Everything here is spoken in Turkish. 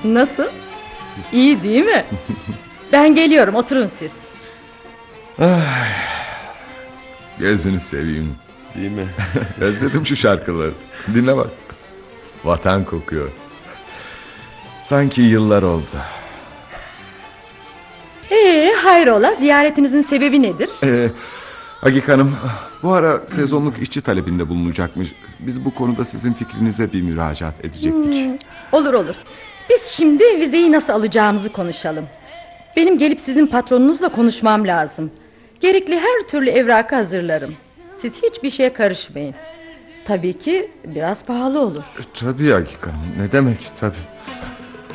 Nasıl? İyi değil mi? Ben geliyorum, oturun siz. Gözünü seveyim. Değil mi? Özledim şu şarkıları. Dinle bak. Vatan kokuyor. Sanki yıllar oldu. Hayrola, ziyaretinizin sebebi nedir? Hagik Hanım, bu ara sezonluk işçi talebinde bulunacakmış. Biz bu konuda sizin fikrinize bir müracaat edecektik. Olur. Biz şimdi vizeyi nasıl alacağımızı konuşalım. Benim gelip sizin patronunuzla konuşmam lazım. Gerekli her türlü evrakı hazırlarım. Siz hiçbir şeye karışmayın. Tabii ki biraz pahalı olur. Tabii Hagik Hanım, ne demek tabii.